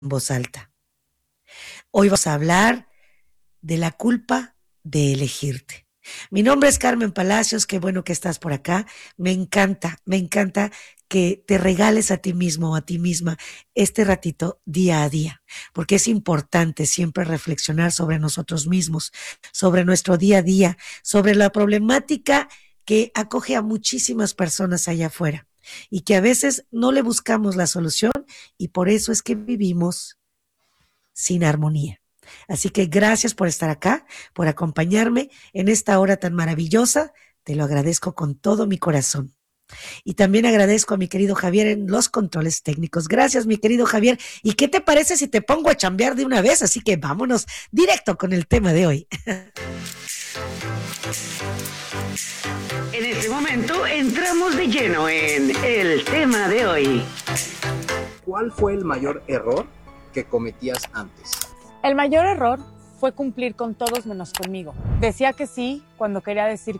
voz alta. Hoy vamos a hablar de la culpa de elegirte. Mi nombre es Carmen Palacios, qué bueno que estás por acá. Me encanta que te regales a ti mismo o a ti misma este ratito día a día, porque es importante siempre reflexionar sobre nosotros mismos, sobre nuestro día a día, sobre la problemática que acoge a muchísimas personas allá afuera y que a veces no le buscamos la solución y por eso es que vivimos sin armonía. Así que gracias por estar acá, por acompañarme en esta hora tan maravillosa. Te lo agradezco con todo mi corazón. Y también agradezco a mi querido Javier en los controles técnicos. Gracias, mi querido Javier. ¿Y qué te parece si te pongo a chambear de una vez? Así que vámonos directo con el tema de hoy. En este momento entramos de lleno en el tema de hoy. ¿Cuál fue el mayor error que cometías antes? El mayor error fue cumplir con todos menos conmigo. Decía que sí cuando quería decir